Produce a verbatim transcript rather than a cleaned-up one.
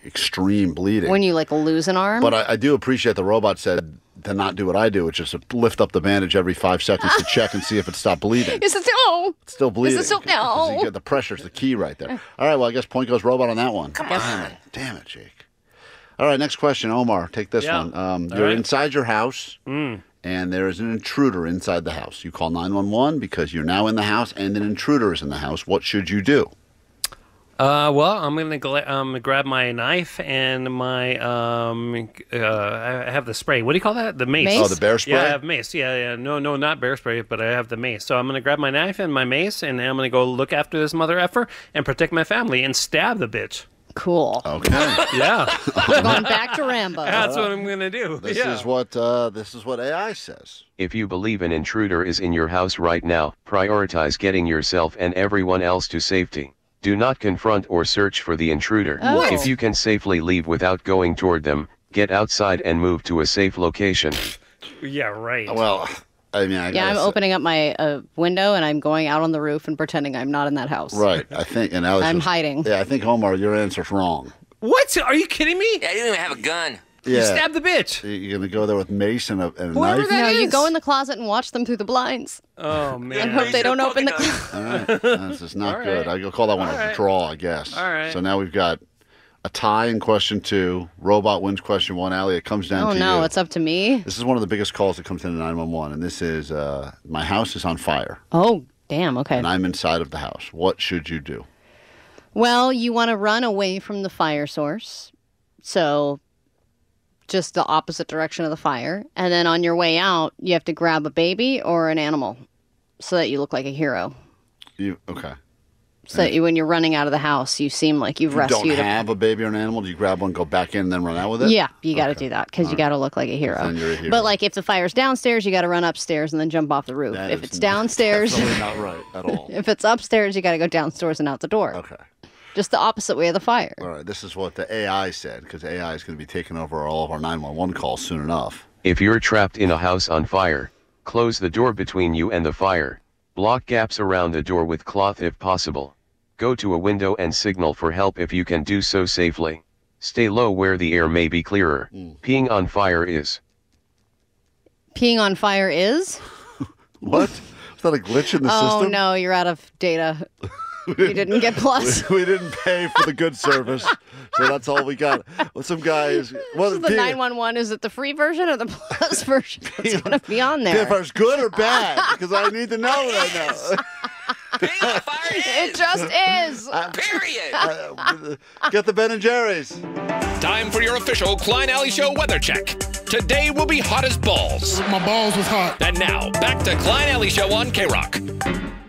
extreme bleeding. When you like lose an arm. But I, I do appreciate the robot said to not do what I do, which is to lift up the bandage every five seconds to check and see if it stopped bleeding. Is it still? It's still bleeding. Is it still? No. You get the pressure's the key right there. All right, well, I guess point goes robot on that one. Come Damn on. it. Damn it, Jake. All right, next question. Omar, take this Yeah. one. Um, All you're right. inside your house, Mm. and there is an intruder inside the house. You call nine one one because you're now in the house, and an intruder is in the house. What should you do? Uh, well, I'm gonna gla- um, grab my knife and my um, uh, I have the spray. What do you call that? The mace. Mace? Oh, the bear spray? Yeah, I have mace. Yeah, yeah. No, no, not bear spray, but I have the mace. So I'm gonna grab my knife and my mace, and I'm gonna go look after this mother effer and protect my family and stab the bitch. Cool. Okay. Yeah, Going back to Rambo. that's what I'm gonna do. This yeah. is what uh, this is what A I says. If you believe an intruder is in your house right now, prioritize getting yourself and everyone else to safety. Do not confront or search for the intruder. Oh. If you can safely leave without going toward them, get outside and move to a safe location. Yeah, right. Well, I mean, I Yeah, I'm gotta say- opening up my uh, window and I'm going out on the roof and pretending I'm not in that house. Right, I think, and Alex I'm was- hiding. Yeah, I think Omar, your answer's wrong. What? Are you kidding me? Yeah, I didn't even have a gun. Yeah, You stabbed the bitch. You're gonna go there with mace and a, and a Whoever knife. that No, you is. go in the closet and watch them through the blinds. Oh And man. hope they Razor don't open the poking closet. All right, this is not All good. right. I'll call that one All a right. draw, I guess. All right. So now we've got a tie in question two. Robot wins question one. Allie, it comes down Oh to no, you. it's up to me. This is one of the biggest calls that comes into nine one one, and this is uh, my house is on fire, Oh, damn. Okay. and I'm inside of the house. What should you do? Well, you want to run away from the fire source. So just the opposite direction of the fire. And then on your way out, you have to grab a baby or an animal so that you look like a hero. You okay? So that you, when you're running out of the house, you seem like you've You don't rescued a have a baby or an animal? Do you grab one, go back in, and then run out with it? Yeah, you got to Okay. do that because you got to look like a hero. Then you're a hero. But like if the fire's downstairs, you got to run upstairs and then jump off the roof. That if is it's downstairs, definitely not right at all. if it's upstairs, you got to go downstairs and out the door. Okay. Just the opposite way of the fire. All right. This is what the A I said, because A I is going to be taking over all of our nine one one calls soon enough. If you're trapped in a house on fire, close the door between you and the fire. Block gaps around the door with cloth if possible. Go to a window and signal for help if you can do so safely. Stay low where the air may be clearer. Peeing on fire is. Peeing on fire is? What? Is that a glitch in the Oh system? no, you're out of data. You didn't get plus. We, we didn't pay for the good service, so that's all we got. Well, some guys. What This is the nine one one. Is it the free version or the plus version? It's going to be on there. First, good or bad? Because I need to know right now. Peeing on fire It is. just is. Period. Uh, Get the Ben and Jerry's. Time for your official Klein Alley Show weather check. Today will be hot as balls. My balls was hot. And now, back to Klein Alley Show on K-Rock.